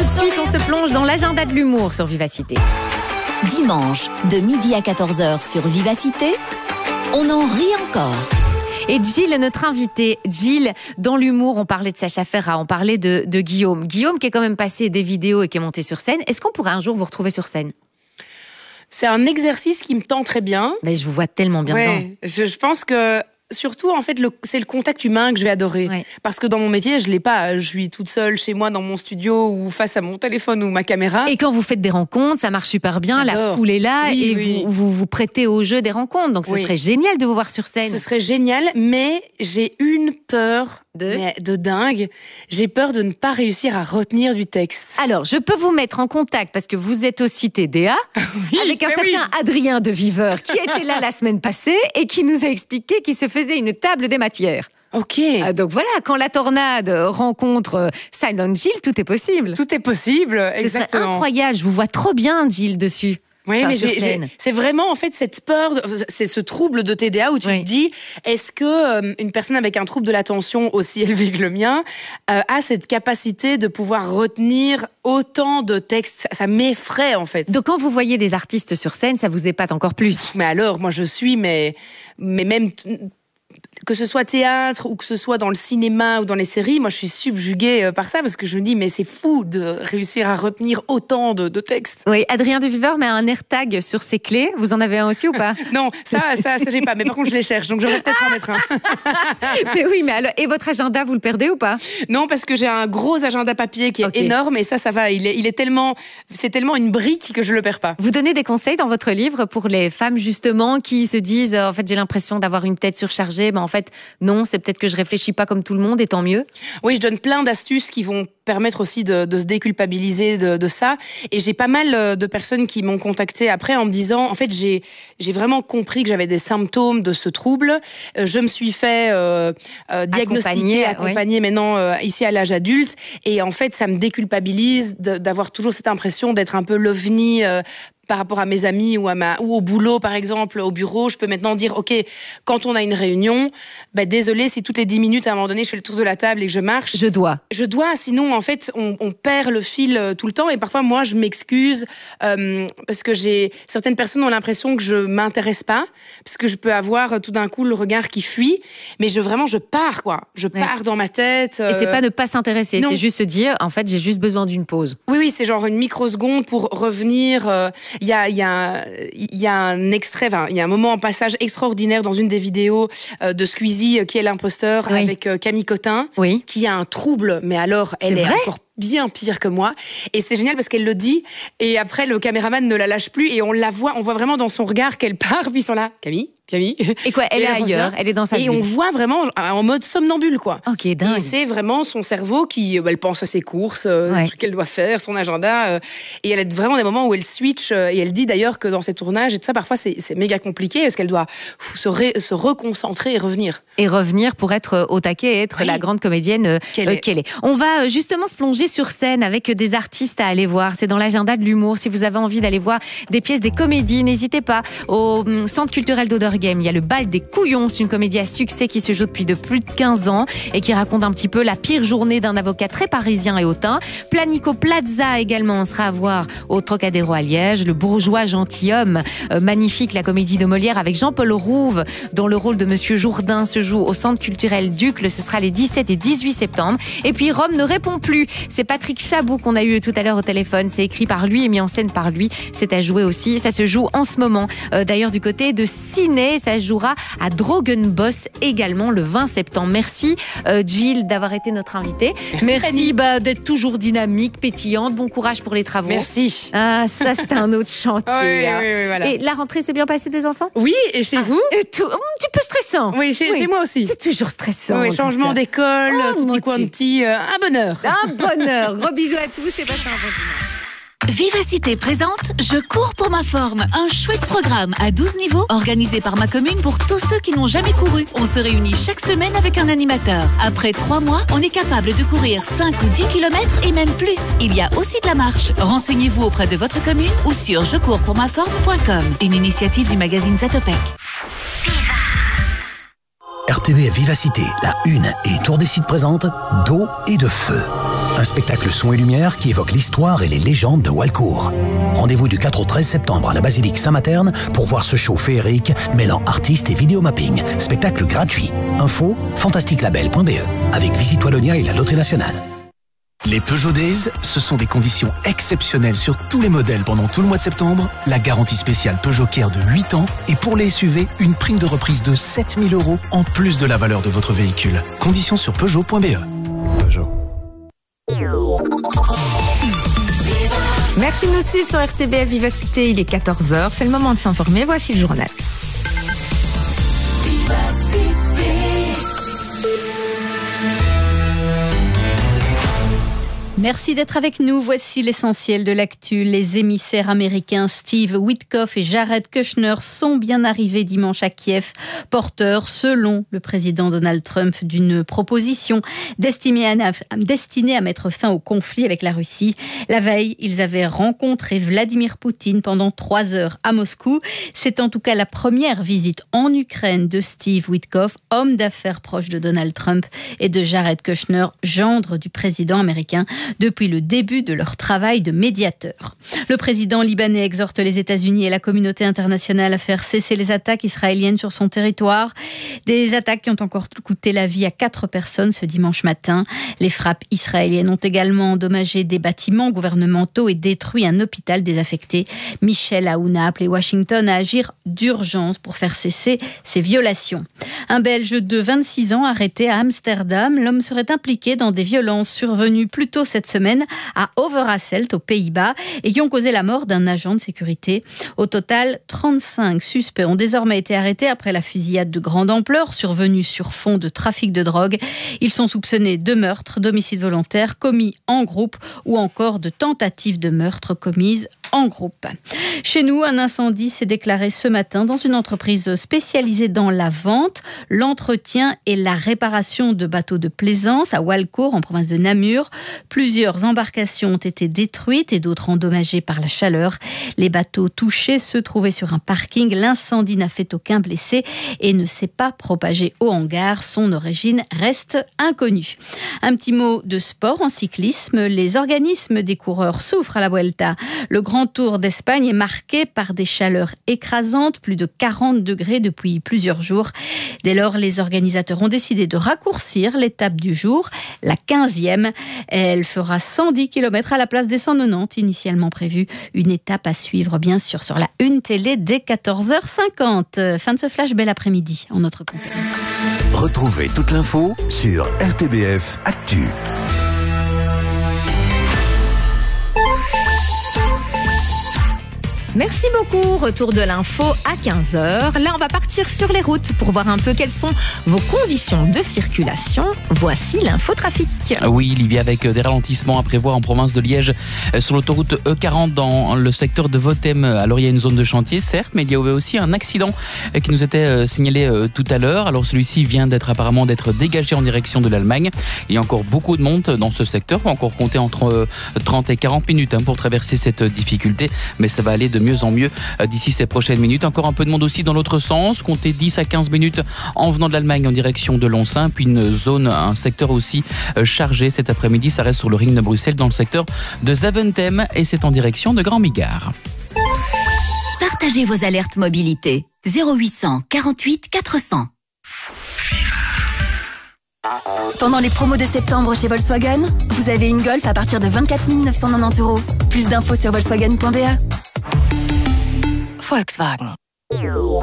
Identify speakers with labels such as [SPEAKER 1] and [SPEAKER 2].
[SPEAKER 1] de suite, on se plonge dans l'agenda de l'humour sur Vivacité.
[SPEAKER 2] Dimanche, de midi à 14h sur Vivacité, on en rit encore.
[SPEAKER 1] Et Jill est notre invitée. Jill, dans l'humour, on parlait de Sacha Ferrat, on parlait de Guillaume. Guillaume qui est quand même passé des vidéos et qui est monté sur scène. Est-ce qu'on pourrait un jour vous retrouver sur scène ?
[SPEAKER 3] C'est un exercice qui me tend très bien.
[SPEAKER 1] Mais je vous vois tellement bien dedans.
[SPEAKER 3] Je pense que surtout, en fait, c'est le contact humain que je vais adorer. Ouais. Parce que dans mon métier, je l'ai pas. Je suis toute seule chez moi dans mon studio ou face à mon téléphone ou ma caméra.
[SPEAKER 1] Et quand vous faites des rencontres, ça marche super bien.
[SPEAKER 3] J'adore.
[SPEAKER 1] La foule est là vous prêtez au jeu des rencontres. Donc ce serait génial de vous voir sur scène.
[SPEAKER 3] Ce serait génial, mais j'ai une peur de dingue. J'ai peur de ne pas réussir à retenir du texte.
[SPEAKER 1] Alors, je peux vous mettre en contact parce que vous êtes aussi TDA avec un certain Adrien de Viveur qui était là la semaine passée et qui nous a expliqué qu'il se faisait une table des matières.
[SPEAKER 3] Ok.
[SPEAKER 1] Donc voilà, quand la tornade rencontre Silent Jill, tout est possible.
[SPEAKER 3] Tout est possible, exactement.
[SPEAKER 1] C'est incroyable, je vous vois trop bien, Jill, dessus.
[SPEAKER 3] Oui, mais c'est vraiment en fait cette peur, c'est ce trouble de TDA où tu te dis, est-ce que une personne avec un trouble de l'attention aussi élevé que le mien a cette capacité de pouvoir retenir autant de textes ? Ça m'effraie en fait.
[SPEAKER 1] Donc quand vous voyez des artistes sur scène, ça vous épate encore plus.
[SPEAKER 3] Mais alors, moi je suis, mais même... Que ce soit théâtre ou que ce soit dans le cinéma ou dans les séries, moi je suis subjuguée par ça parce que je me dis mais c'est fou de réussir à retenir autant de textes.
[SPEAKER 1] Oui, Adrien de Viveur met un AirTag sur ses clés. Vous en avez un aussi ou pas ?
[SPEAKER 3] Non, ça j'ai pas. Mais par contre je les cherche, donc j'aurais peut-être en mettre un.
[SPEAKER 1] Mais oui, mais alors, et votre agenda, vous le perdez ou pas ?
[SPEAKER 3] Non, parce que j'ai un gros agenda papier qui est énorme et ça va. Il est tellement, c'est tellement une brique que je le perds pas.
[SPEAKER 1] Vous donnez des conseils dans votre livre pour les femmes justement qui se disent en fait j'ai l'impression d'avoir une tête surchargée. En fait, non, c'est peut-être que je réfléchis pas comme tout le monde et tant mieux.
[SPEAKER 3] Oui, je donne plein d'astuces qui vont permettre aussi de se déculpabiliser de ça. Et j'ai pas mal de personnes qui m'ont contacté après en me disant, en fait, j'ai vraiment compris que j'avais des symptômes de ce trouble. Je me suis fait diagnostiquer, accompagner maintenant ici à l'âge adulte. Et en fait, ça me déculpabilise d'avoir toujours cette impression d'être un peu l'ovni par rapport à mes amis ou au boulot, par exemple, au bureau. Je peux maintenant dire, OK, quand on a une réunion, désolé si toutes les 10 minutes, à un moment donné, je fais le tour de la table et que je marche.
[SPEAKER 1] Je dois,
[SPEAKER 3] sinon, en fait, on perd le fil tout le temps. Et parfois, moi, je m'excuse parce que certaines personnes ont l'impression que je m'intéresse pas, parce que je peux avoir tout d'un coup le regard qui fuit. Mais je pars, quoi. Je pars dans ma tête.
[SPEAKER 1] Et c'est pas ne pas s'intéresser, c'est juste se dire, en fait, j'ai juste besoin d'une pause.
[SPEAKER 3] Oui, c'est genre une microseconde pour revenir... Il y a un extrait, il y a un moment en passage extraordinaire dans une des vidéos de Squeezie qui est l'imposteur avec Camille Cotin, qui a un trouble, mais alors elle est encore bien pire que moi. Et c'est génial parce qu'elle le dit et après le caméraman ne la lâche plus et on voit vraiment dans son regard qu'elle part, puis ils sont là, Camille.
[SPEAKER 1] Et quoi, elle est ailleurs, elle est dans sa bulle.
[SPEAKER 3] Et on voit vraiment en mode somnambule, quoi.
[SPEAKER 1] Ok, dingue.
[SPEAKER 3] Et c'est vraiment son cerveau qui, elle pense à ses courses, le truc qu'elle doit faire, son agenda. Et elle a vraiment des moments où elle switch. Et elle dit d'ailleurs que dans ses tournages et tout ça, parfois c'est méga compliqué parce qu'elle doit se reconcentrer et revenir.
[SPEAKER 1] Et revenir pour être au taquet et être la grande comédienne qu'elle est. On va justement se plonger sur scène avec des artistes à aller voir. C'est dans l'agenda de l'humour. Si vous avez envie d'aller voir des pièces, des comédies, n'hésitez pas. Au Centre culturel d'Oderghem, il y a le Bal des Couillons. C'est une comédie à succès qui se joue depuis de plus de 15 ans et qui raconte un petit peu la pire journée d'un avocat très parisien et hautain. Planico Plaza également, on sera à voir au Trocadéro à Liège. Le bourgeois gentilhomme, magnifique, la comédie de Molière avec Jean-Paul Rouve dans le rôle de Monsieur Jourdain, se joue au Centre culturel Ducle. Ce sera les 17 et 18 septembre. Et puis Rome ne répond plus. C'est Patrick Chabot qu'on a eu tout à l'heure au téléphone. C'est écrit par lui et mis en scène par lui. C'est à jouer aussi. Ça se joue en ce moment. D'ailleurs du côté de Ciné, ça jouera à Drogenbos également le 20 septembre. Merci Jill d'avoir été notre invitée. Merci d'être toujours dynamique, pétillante. Bon courage pour les travaux.
[SPEAKER 3] Merci.
[SPEAKER 1] Ah, ça c'était un autre chantier.
[SPEAKER 3] Oui, voilà.
[SPEAKER 1] Et la rentrée s'est bien passée des enfants ?
[SPEAKER 3] Oui, et chez vous ?
[SPEAKER 1] Un petit peu stressant.
[SPEAKER 3] Oui, chez moi aussi.
[SPEAKER 1] C'est toujours stressant.
[SPEAKER 3] Oui, changement d'école, tout petit quanti, un bonheur.
[SPEAKER 1] Un bonheur. Gros bisous à tous et passez un bon dimanche.
[SPEAKER 2] Vivacité présente Je cours pour ma forme, un chouette programme à 12 niveaux organisé par ma commune pour tous ceux qui n'ont jamais couru. On se réunit chaque semaine avec un animateur. Après 3 mois, on est capable de courir 5 ou 10 km et même plus. Il y a aussi de la marche. Renseignez-vous auprès de votre commune ou sur jecourspourmaforme.com. Une initiative du magazine Zatopek.
[SPEAKER 4] RTBF Vivacité, la une et Tour des Sites présente d'eau et de feu. Un spectacle son et lumière qui évoque l'histoire et les légendes de Walcourt. Rendez-vous du 4 au 13 septembre à la basilique Saint-Materne pour voir ce show féerique mêlant artistes et vidéomapping. Spectacle gratuit. Info fantasticlabel.be avec Visite Wallonia et la Loterie Nationale.
[SPEAKER 5] Les Peugeot Days, ce sont des conditions exceptionnelles sur tous les modèles pendant tout le mois de septembre. La garantie spéciale Peugeot Care de 8 ans et pour les SUV, une prime de reprise de 7 000 € en plus de la valeur de votre véhicule. Conditions sur Peugeot.be. Peugeot.
[SPEAKER 1] Merci de nous suivre sur RTBF Vivacité, il est 14h, c'est le moment de s'informer, voici le journal.
[SPEAKER 6] Merci d'être avec nous. Voici l'essentiel de l'actu. Les émissaires américains Steve Witkoff et Jared Kushner sont bien arrivés dimanche à Kiev, porteurs, selon le président Donald Trump, d'une proposition destinée à mettre fin au conflit avec la Russie. La veille, ils avaient rencontré Vladimir Poutine pendant 3 heures à Moscou. C'est en tout cas la première visite en Ukraine de Steve Witkoff, homme d'affaires proche de Donald Trump, et de Jared Kushner, gendre du président américain, depuis le début de leur travail de médiateur. Le président libanais exhorte les États-Unis et la communauté internationale à faire cesser les attaques israéliennes sur son territoire. Des attaques qui ont encore coûté la vie à 4 personnes ce dimanche matin. Les frappes israéliennes ont également endommagé des bâtiments gouvernementaux et détruit un hôpital désaffecté. Michel Aoun a appelé Washington à agir d'urgence pour faire cesser ces violations. Un Belge de 26 ans arrêté à Amsterdam. L'homme serait impliqué dans des violences survenues plus tôt cette semaine à Overasselt, aux Pays-Bas, et qui ont causé la mort d'un agent de sécurité. Au total, 35 suspects ont désormais été arrêtés après la fusillade de grande ampleur survenue sur fond de trafic de drogue. Ils sont soupçonnés de meurtre, d'homicide volontaire commis en groupe ou encore de tentative de meurtre commise en groupe. Chez nous, un incendie s'est déclaré ce matin dans une entreprise spécialisée dans la vente, l'entretien et la réparation de bateaux de plaisance à Walcourt, en province de Namur. Plusieurs embarcations ont été détruites et d'autres endommagées par la chaleur. Les bateaux touchés se trouvaient sur un parking. L'incendie n'a fait aucun blessé et ne s'est pas propagé au hangar. Son origine reste inconnue. Un petit mot de sport en cyclisme. Les organismes des coureurs souffrent à la Vuelta. Le Grand Tour d'Espagne est marqué par des chaleurs écrasantes, plus de 40 degrés depuis plusieurs jours. Dès lors, les organisateurs ont décidé de raccourcir l'étape du jour, la 15e. Elle fera 110 km à la place des 190 initialement prévus. Une étape à suivre, bien sûr, sur la Une télé dès 14h50. Fin de ce flash, bel après-midi en notre compagnie.
[SPEAKER 4] Retrouvez toute l'info sur RTBF Actu.
[SPEAKER 1] Merci beaucoup. Retour de l'info à 15h. Là, on va partir sur les routes pour voir un peu quelles sont vos conditions de circulation. Voici l'infotrafic.
[SPEAKER 7] Oui, Livia, avec des ralentissements à prévoir en province de Liège sur l'autoroute E40 dans le secteur de Votem. Alors, il y a une zone de chantier, certes, mais il y avait aussi un accident qui nous était signalé tout à l'heure. Alors, celui-ci vient apparemment d'être dégagé en direction de l'Allemagne. Il y a encore beaucoup de monde dans ce secteur. Il faut encore compter entre 30 et 40 minutes pour traverser cette difficulté, mais ça va aller de mieux en mieux d'ici ces prochaines minutes. Encore un peu de monde aussi dans l'autre sens, comptez 10 à 15 minutes en venant de l'Allemagne en direction de Lonsin, puis un secteur aussi chargé cet après-midi, ça reste sur le ring de Bruxelles dans le secteur de Zaventem et c'est en direction de Grand Migard.
[SPEAKER 8] Partagez vos alertes mobilité 0800 48 400. Pendant les promos de septembre chez Volkswagen, vous avez une Golf à partir de 24 990 €. Plus d'infos sur Volkswagen.be. Volkswagen.